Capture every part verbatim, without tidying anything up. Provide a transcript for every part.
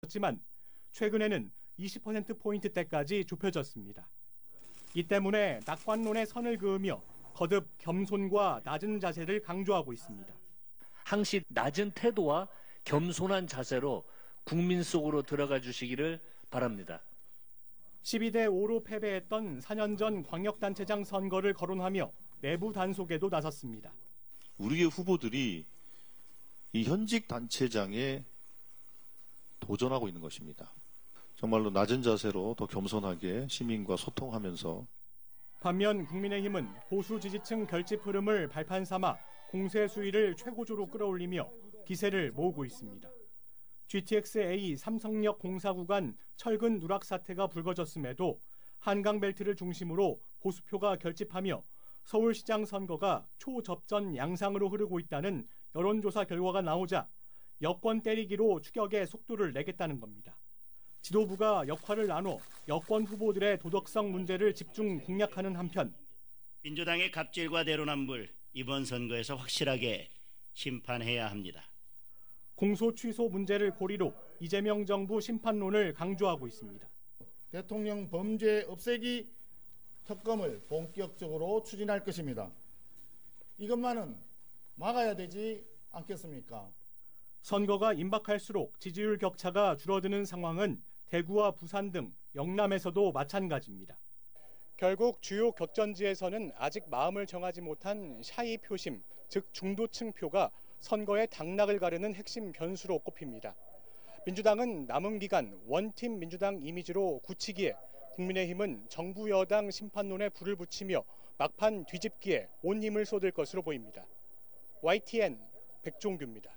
지만 최근에는 이십 퍼센트포인트대까지 좁혀졌습니다. 이 때문에 낙관론에 선을 그으며 거듭 겸손과 낮은 자세를 강조하고 있습니다. 항시 낮은 태도와 겸손한 자세로 국민 속으로 들어가 주시기를 바랍니다. 십이 대 오로 패배했던 사 년 전 광역단체장 선거를 거론하며 내부 단속에도 나섰습니다. 우리의 후보들이 이 현직 단체장에 도전하고 있는 것입니다. 정말로 낮은 자세로 더 겸손하게 시민과 소통하면서. 반면 국민의힘은 보수 지지층 결집 흐름을 발판 삼아 공세 수위를 최고조로 끌어올리며 기세를 모으고 있습니다. 지티엑스에이 삼성역 공사 구간 철근 누락 사태가 불거졌음에도 한강벨트를 중심으로 보수표가 결집하며 서울시장 선거가 초접전 양상으로 흐르고 있다는 여론조사 결과가 나오자 여권 때리기로 추격에 속도를 내겠다는 겁니다. 지도부가 역할을 나눠 여권 후보들의 도덕성 문제를 집중 공략하는 한편 민주당의 갑질과 내로남불 이번 선거에서 확실하게 심판해야 합니다. 공소 취소 문제를 고리로 이재명 정부 심판론을 강조하고 있습니다. 대통령 범죄 없애기 특검을 본격적으로 추진할 것입니다. 이것만은 막아야 되지 않겠습니까? 선거가 임박할수록 지지율 격차가 줄어드는 상황은 대구와 부산 등 영남에서도 마찬가지입니다. 결국 주요 격전지에서는 아직 마음을 정하지 못한 샤이 표심, 즉 중도층 표가 선거의 당락을 가르는 핵심 변수로 꼽힙니다. 민주당은 남은 기간 원팀 민주당 이미지로 굳히기에 국민의힘은 정부 여당 심판론에 불을 붙이며 막판 뒤집기에 온 힘을 쏟을 것으로 보입니다. 와이티엔 백종규입니다.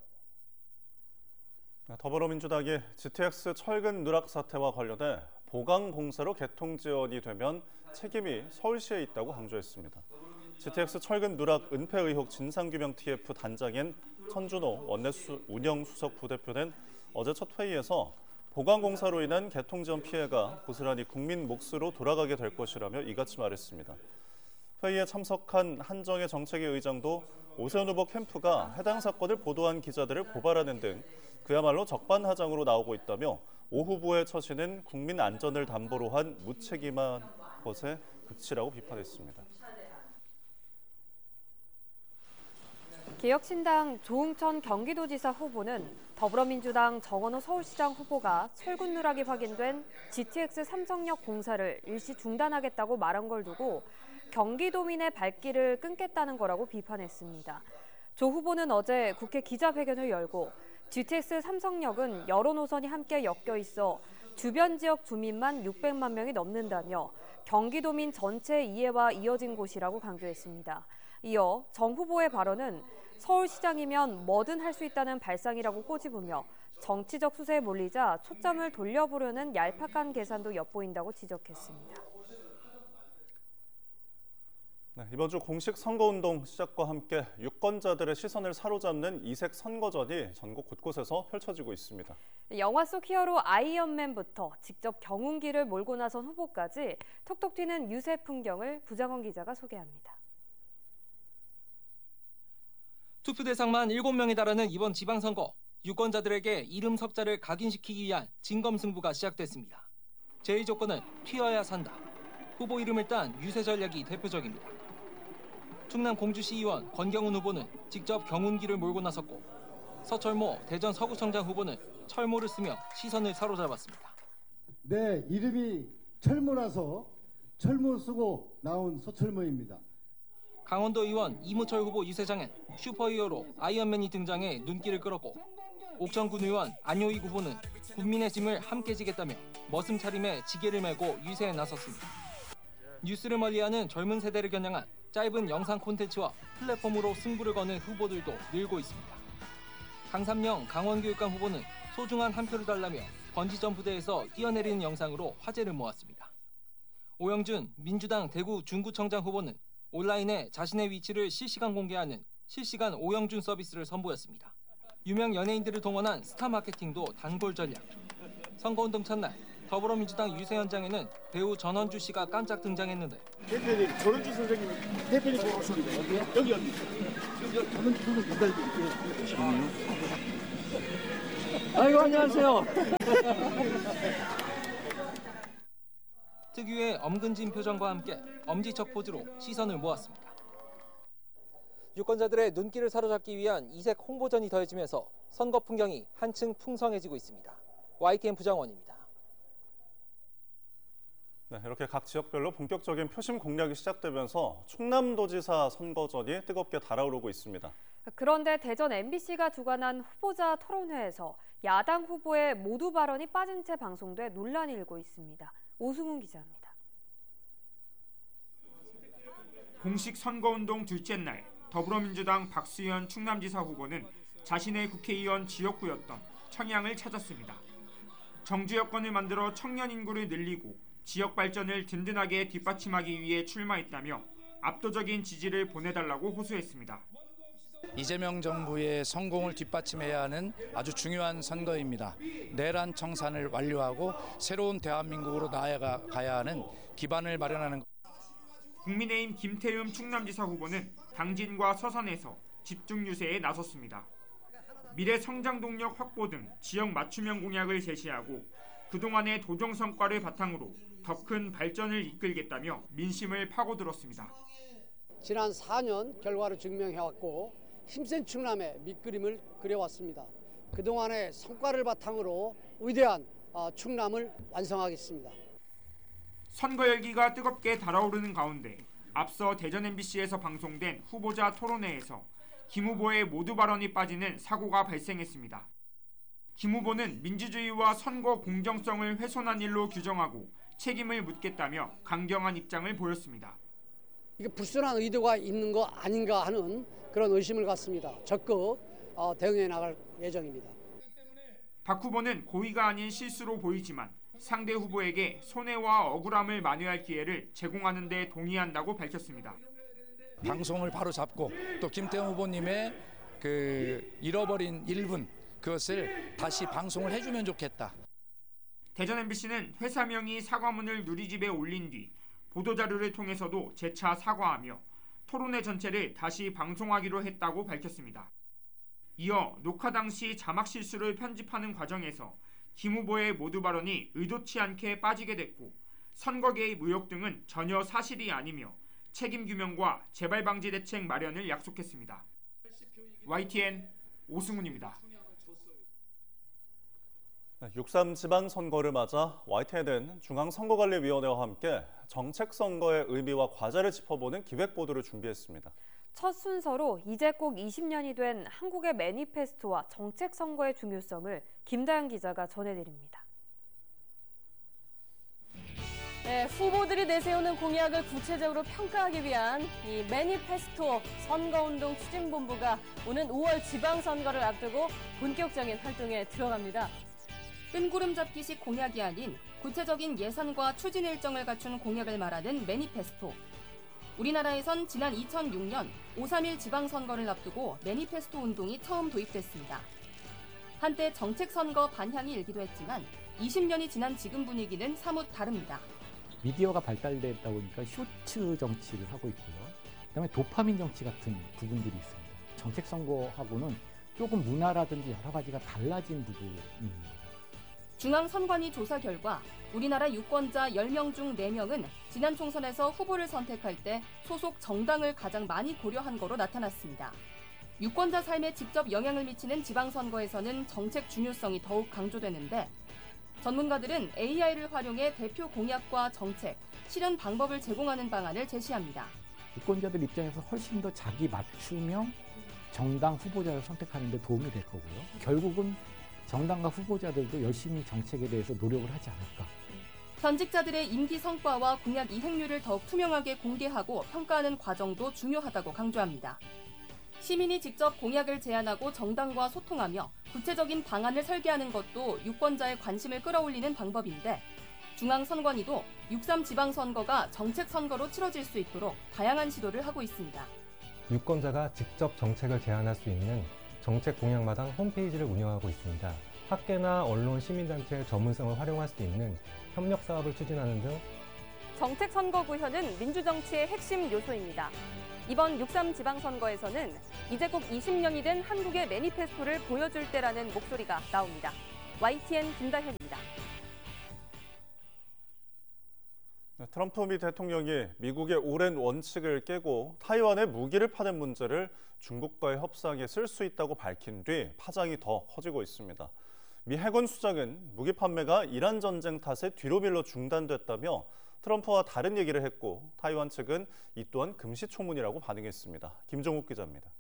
더불어민주당이 지티엑스 철근 누락 사태와 관련해 보강 공사로 개통 지연이 되면 책임이 서울시에 있다고 강조했습니다. 지티엑스 철근 누락 은폐 의혹 진상규명 티에프 단장인 천준호 원내수 운영수석 부대표는 어제 첫 회의에서 보강 공사로 인한 개통 지연 피해가 고스란히 국민 몫으로 돌아가게 될 것이라며 이같이 말했습니다. 회의에 참석한 한정혜 정책위 의장도 오세훈 후보 캠프가 해당 사건을 보도한 기자들을 고발하는 등 그야말로 적반하장으로 나오고 있다며 오 후보의 처신은 국민 안전을 담보로 한 무책임한 것에 극치라고 비판했습니다. 개혁신당 조응천 경기도지사 후보는 더불어민주당 정원호 서울시장 후보가 철근 누락이 확인된 지티엑스 삼성역 공사를 일시 중단하겠다고 말한 걸 두고 경기도민의 발길을 끊겠다는 거라고 비판했습니다. 조 후보는 어제 국회 기자회견을 열고 지티엑스 삼성역은 여러 노선이 함께 엮여 있어 주변 지역 주민만 육백만 명이 넘는다며 경기도민 전체 이해와 이어진 곳이라고 강조했습니다. 이어 정 후보의 발언은 서울시장이면 뭐든 할 수 있다는 발상이라고 꼬집으며 정치적 수세에 몰리자 초점을 돌려보려는 얄팍한 계산도 엿보인다고 지적했습니다. 네, 이번 주 공식 선거운동 시작과 함께 유권자들의 시선을 사로잡는 이색 선거전이 전국 곳곳에서 펼쳐지고 있습니다. 영화 속 히어로 아이언맨부터 직접 경운기를 몰고 나선 후보까지 톡톡 튀는 유세 풍경을 부장원 기자가 소개합니다. 투표 대상만 일곱 명에 달하는 이번 지방선거, 유권자들에게 이름 섭자를 각인시키기 위한 진검승부가 시작됐습니다. 제의 조건은 튀어야 산다. 후보 이름을 딴 유세 전략이 대표적입니다. 충남 공주시의원 권경훈 후보는 직접 경운기를 몰고 나섰고 서철모 대전 서구청장 후보는 철모를 쓰며 시선을 사로잡았습니다. 내 이름이 철모라서 철모 쓰고 나온 서철모입니다. 강원도 의원 이무철 후보 유세장엔 슈퍼히어로 아이언맨이 등장해 눈길을 끌었고 옥천군 의원 안효희 후보는 국민의 짐을 함께 지겠다며 머슴 차림에 지게를 메고 유세에 나섰습니다. 뉴스를 멀리하는 젊은 세대를 겨냥한 짧은 영상 콘텐츠와 플랫폼으로 승부를 거는 후보들도 늘고 있습니다. 강삼영 강원교육감 후보는 소중한 한 표를 달라며 번지점프대에서 뛰어내리는 영상으로 화제를 모았습니다. 오영준 민주당 대구 중구청장 후보는 온라인에 자신의 위치를 실시간 공개하는 실시간 오영준 서비스를 선보였습니다. 유명 연예인들을 동원한 스타 마케팅도 단골 전략. 선거운동 첫날 더불어민주당 유세 현장에는 배우 전원주 씨가 깜짝 등장했는데 대표님, 전원주 선생님 대표님 보러 오셨는데 어디요? 여기 어디? 전원주 선생님 기다리고 있어요. 아이고, 안녕하세요. 특유의 엄근진 표정과 함께 엄지척 포즈로 시선을 모았습니다. 유권자들의 눈길을 사로잡기 위한 이색 홍보전이 더해지면서 선거 풍경이 한층 풍성해지고 있습니다. 와이티엔 부장원입니다. 네, 이렇게 각 지역별로 본격적인 표심 공략이 시작되면서 충남도지사 선거전이 뜨겁게 달아오르고 있습니다. 그런데 대전 엠비씨가 주관한 후보자 토론회에서 야당 후보의 모두 발언이 빠진 채 방송돼 논란이 일고 있습니다. 오승훈 기자입니다. 공식 선거운동 둘째 날 더불어민주당 박수현 충남지사 후보는 자신의 국회의원 지역구였던 청양을 찾았습니다. 정주 여건을 만들어 청년 인구를 늘리고 지역 발전을 든든하게 뒷받침하기 위해 출마했다며 압도적인 지지를 보내달라고 호소했습니다. 이재명 정부의 성공을 뒷받침해야 하는 아주 중요한 선거입니다. 내란 청산을 완료하고 새로운 대한민국으로 나아가야 하는 기반을 마련하는 것. 국민의힘 김태흠 충남지사 후보는 당진과 서산에서 집중 유세에 나섰습니다. 미래 성장 동력 확보 등 지역 맞춤형 공약을 제시하고 그동안의 도정 성과를 바탕으로 더 큰 발전을 이끌겠다며 민심을 파고들었습니다. 지난 사 년 결과를 증명해왔고 힘센 충남의 밑그림을 그려왔습니다. 그동안의 성과를 바탕으로 위대한 충남을 완성하겠습니다. 선거 열기가 뜨겁게 달아오르는 가운데 앞서 대전 엠비씨에서 방송된 후보자 토론회에서 김 후보의 모두 발언이 빠지는 사고가 발생했습니다. 김 후보는 민주주의와 선거 공정성을 훼손한 일로 규정하고 책임을 묻겠다며 강경한 입장을 보였습니다. 이게 불순한 의도가 있는 거 아닌가 하는 그런 의심을 갖습니다. 적극 대응해 나갈 예정입니다. 박 후보는 고의가 아닌 실수로 보이지만 상대 후보에게 손해와 억울함을 만회할 기회를 제공하는 데 동의한다고 밝혔습니다. 방송을 바로 잡고 또 김태형 후보님의 그 잃어버린 일 분 그것을 다시 방송을 해주면 좋겠다. 대전 엠비씨는 회사명이 사과문을 누리집에 올린 뒤 보도자료를 통해서도 재차 사과하며 토론회 전체를 다시 방송하기로 했다고 밝혔습니다. 이어 녹화 당시 자막 실수를 편집하는 과정에서 김 후보의 모두 발언이 의도치 않게 빠지게 됐고 선거 개입 의혹 등은 전혀 사실이 아니며 책임 규명과 재발 방지 대책 마련을 약속했습니다. 와이티엔 오승훈입니다. 육삼 지방선거를 맞아 와이티엔은 중앙선거관리위원회와 함께 정책선거의 의미와 과제를 짚어보는 기획보도를 준비했습니다. 첫 순서로 이제 꼭 이십 년이 된 한국의 매니페스토와 정책선거의 중요성을 김다영 기자가 전해드립니다. 네, 후보들이 내세우는 공약을 구체적으로 평가하기 위한 이 매니페스토 선거운동 추진본부가 오는 오월 지방선거를 앞두고 본격적인 활동에 들어갑니다. 뜬구름 잡기식 공약이 아닌 구체적인 예산과 추진 일정을 갖춘 공약을 말하는 매니페스토. 우리나라에선 지난 이천육 년 오삼일 지방선거를 앞두고 매니페스토 운동이 처음 도입됐습니다. 한때 정책선거 반향이 일기도 했지만 이십 년이 지난 지금 분위기는 사뭇 다릅니다. 미디어가 발달되다 보니까 쇼츠 정치를 하고 있고요. 그다음에 도파민 정치 같은 부분들이 있습니다. 정책선거하고는 조금 문화라든지 여러 가지가 달라진 부분입니다. 중앙선관위 조사 결과 우리나라 유권자 열 명 중 네 명은 지난 총선에서 후보를 선택할 때 소속 정당을 가장 많이 고려한 거로 나타났습니다. 유권자 삶에 직접 영향을 미치는 지방선거에서는 정책 중요성이 더욱 강조되는데 전문가들은 에이아이를 활용해 대표 공약과 정책, 실현 방법을 제공하는 방안을 제시합니다. 유권자들 입장에서 훨씬 더 자기 맞춤형 정당 후보자를 선택하는 데 도움이 될 거고요. 결국은 정당과 후보자들도 열심히 정책에 대해서 노력을 하지 않을까. 현직자들의 임기 성과와 공약 이행률을 더욱 투명하게 공개하고 평가하는 과정도 중요하다고 강조합니다. 시민이 직접 공약을 제안하고 정당과 소통하며 구체적인 방안을 설계하는 것도 유권자의 관심을 끌어올리는 방법인데 중앙선관위도 육삼 지방선거가 정책선거로 치러질 수 있도록 다양한 시도를 하고 있습니다. 유권자가 직접 정책을 제안할 수 있는 정책 공약마당 홈페이지를 운영하고 있습니다. 학계나 언론, 시민단체의 전문성을 활용할 수 있는 협력 사업을 추진하는 등 정책선거구현은 민주정치의 핵심 요소입니다. 이번 육삼 지방선거에서는 이제 꼭 이십 년이 된 한국의 매니페스토를 보여줄 때라는 목소리가 나옵니다. 와이티엔 김다현입니다. 트럼프 미 대통령이 미국의 오랜 원칙을 깨고 타이완에 무기를 파는 문제를 중국과의 협상에 쓸 수 있다고 밝힌 뒤 파장이 더 커지고 있습니다. 미 해군 수장은 무기 판매가 이란 전쟁 탓에 뒤로 밀려 중단됐다며 트럼프와 다른 얘기를 했고 타이완 측은 이 또한 금시초문이라고 반응했습니다. 김종욱 기자입니다.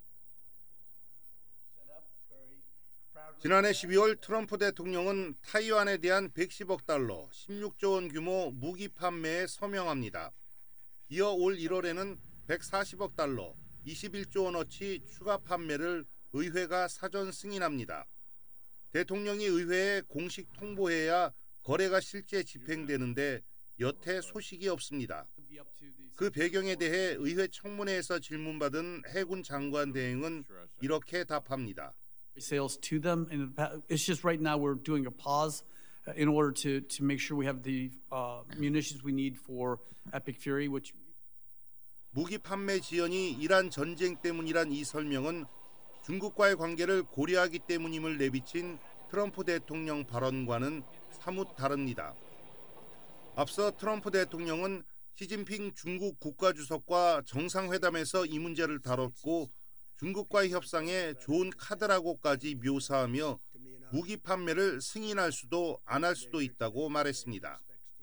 지난해 십이월 트럼프 대통령은 타이완에 대한 백십억 달러, 십육조 원 규모 무기 판매에 서명합니다. 이어 올 일월에는 백사십억 달러, 이십일조 원어치 추가 판매를 의회가 사전 승인합니다. 대통령이 의회에 공식 통보해야 거래가 실제 집행되는데 여태 소식이 없습니다. 그 배경에 대해 의회 청문회에서 질문받은 해군 장관 대행은 이렇게 답합니다. Sales to them, and it's just right now we're doing a pause in order to to make sure we have the uh, munitions we need for Epic Fury, which 무기 판매 지연이 이란 전쟁 때문이란 이 설명은 중국과의 관계를 고려하기 때문임을 내비친 트럼프 대통령 발언과는 사뭇 다릅니다. 앞서 트럼프 대통령은 시진핑 중국 국가주석과 정상회담에서 이 문제를 다뤘고 중국과의 협상에 좋은 카드라고까지 묘사하며 무기 판매를 승인할 수도 안 할 수도 있다고 말했습니다.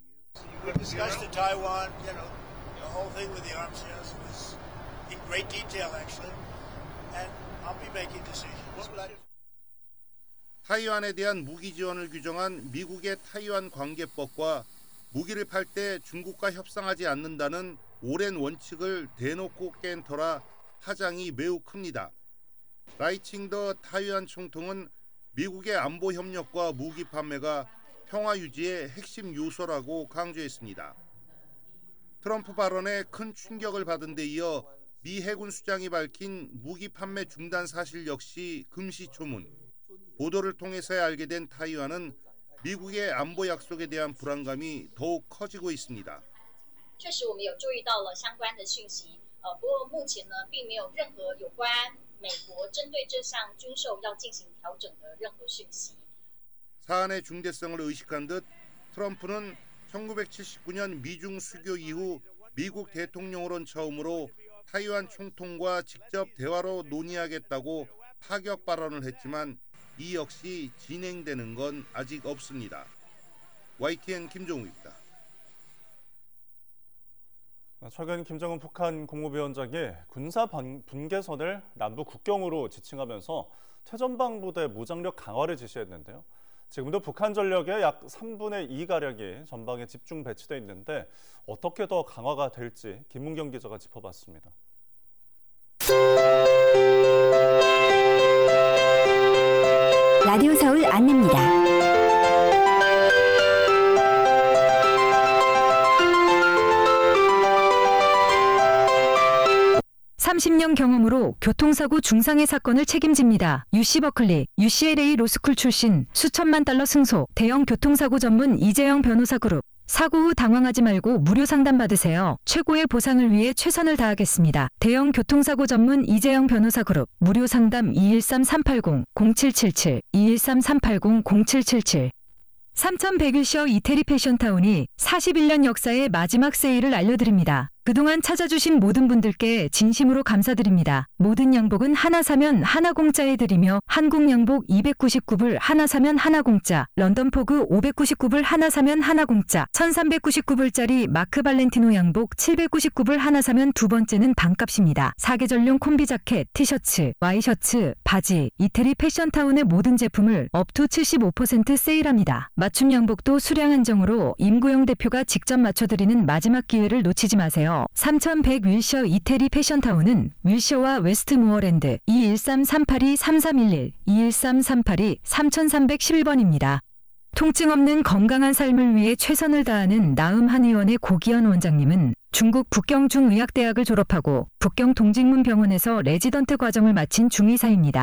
타이완에 대한 무기 지원을 규정한 미국의 타이완 관계법과 무기를 팔 때 중국과 협상하지 않는다는 오랜 원칙을 대놓고 깬 터라 파장이 매우 큽니다. 라이칭더 타이완 총통은 미국의 안보 협력과 무기 판매가 평화 유지의 핵심 요소라고 강조했습니다. 트럼프 발언에 큰 충격을 받은 데 이어 미 해군 수장이 밝힌 무기 판매 중단 사실 역시 금시초문. 보도를 통해서야 알게 된 타이완은 미국의 안보 약속에 대한 불안감이 더욱 커지고 있습니다. 确实我们有注意到了相关的讯息 呃不过目前呢并没有任何有关美国针对这项军售要进行调整的任何讯息 사안의 중대성을 의식한 듯 트럼프는 천구백칠십구 년 미중 수교 이후 미국 대통령으론 처음으로 타이완 총통과 직접 대화로 논의하겠다고 파격 발언을 했지만 이 역시 진행되는 건 아직 없습니다. 와이티엔 김종욱입니다. 최근 김정은 북한 국무위원장이 군사 분계선을 남부 국경으로 지칭하면서 최전방부대 무장력 강화를 지시했는데요. 지금도 북한 전력의 약 삼분의 이가량이 전방에 집중 배치돼 있는데 어떻게 더 강화가 될지 김문경 기자가 짚어봤습니다. 라디오 서울 안내입니다. 삼십 년 경험으로 교통사고 중상해 사건을 책임집니다. 유씨 버클리, 유씨엘에이 로스쿨 출신, 수천만 달러 승소, 대형 교통사고 전문 이재영 변호사 그룹. 사고 후 당황하지 말고 무료 상담 받으세요. 최고의 보상을 위해 최선을 다하겠습니다. 대형 교통사고 전문 이재영 변호사 그룹. 무료 상담 이일삼 삼팔공 공칠칠칠 이일삼 삼팔공 공칠칠칠. 삼천백 일 이태리 패션타운이 사십일 년 역사의 마지막 세일을 알려드립니다. 그동안 찾아주신 모든 분들께 진심으로 감사드립니다. 모든 양복은 하나 사면 하나 공짜에 드리며 한국 양복 이백구십구 불 하나 사면 하나 공짜, 런던 포그 오백구십구 불 하나 사면 하나 공짜, 천삼백구십구 불짜리 마크 발렌티노 양복 칠백구십구 불 하나 사면 두 번째는 반값입니다. 사계절용 콤비 자켓, 티셔츠, 와이셔츠, 바지, 이태리 패션타운의 모든 제품을 업투 칠십오 퍼센트 세일합니다. 맞춤 양복도 수량 한정으로 임구영 대표가 직접 맞춰드리는 마지막 기회를 놓치지 마세요. 삼천백 윌셔 이태리 패션타운은 윌셔와 웨스트모어랜드 이일삼 삼팔이 삼삼일일 이일삼 삼팔이 삼삼일일 번입니다. 통증 없는 건강한 삶을 위해 최선을 다하는 나음 한의원의 고기현 원장님은 중국 북경중의학대학을 졸업하고 북경 동직문병원에서 레지던트 과정을 마친 중의사입니다.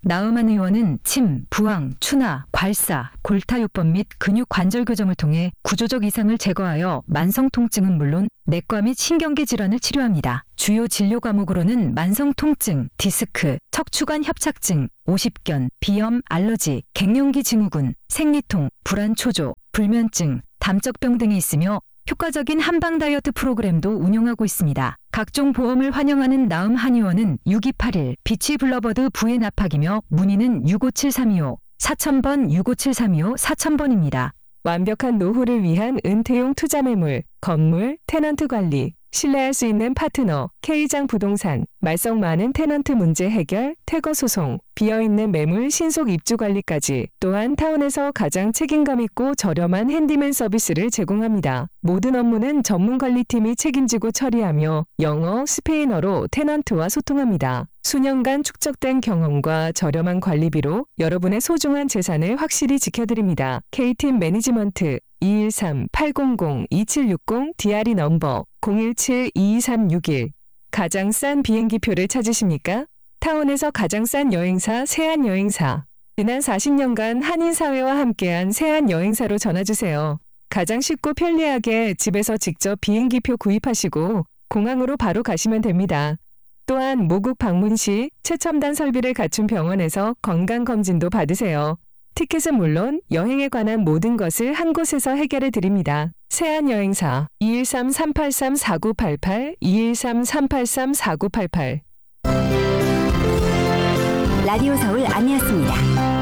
나음한 의원은 침, 부항, 추나, 괄사, 골타요법 및 근육 관절 교정을 통해 구조적 이상을 제거하여 만성 통증은 물론 내과 및 신경계 질환을 치료합니다. 주요 진료 과목으로는 만성 통증, 디스크, 척추관 협착증, 오십견, 비염, 알러지, 갱년기 증후군, 생리통, 불안 초조, 불면증, 담적병 등이 있으며 효과적인 한방 다이어트 프로그램도 운영하고 있습니다. 각종 보험을 환영하는 나음 한 의원은 육이팔일 비치 블러버드 부의 납학이며 문의는 육오칠삼이오, 사천 번 육오칠삼이오, 사천 번입니다. 완벽한 노후를 위한 은퇴용 투자 매물, 건물, 테넌트 관리, 신뢰할 수 있는 파트너, K장 부동산, 말썽 많은 테넌트 문제 해결, 퇴거 소송, 비어있는 매물 신속 입주 관리까지 또한 타운에서 가장 책임감 있고 저렴한 핸디맨 서비스를 제공합니다. 모든 업무는 전문 관리팀이 책임지고 처리하며 영어, 스페인어로 테넌트와 소통합니다. 수년간 축적된 경험과 저렴한 관리비로 여러분의 소중한 재산을 확실히 지켜드립니다. K팀 매니지먼트 이일삼 팔공공 이칠육공 디알이 넘버 공일칠 이이삼육일. 가장 싼 비행기표를 찾으십니까? 타운에서 가장 싼 여행사 세안여행사. 지난 사십 년간 한인사회와 함께한 세안여행사로 전화주세요. 가장 쉽고 편리하게 집에서 직접 비행기표 구입하시고 공항으로 바로 가시면 됩니다. 또한 모국 방문 시 최첨단 설비를 갖춘 병원에서 건강검진도 받으세요. 티켓은 물론 여행에 관한 모든 것을 한 곳에서 해결해 드립니다. 세안여행사 이일삼 삼팔삼 사구팔팔 이일삼 삼팔삼 사구팔팔. 라디오 서울 아니었습니다.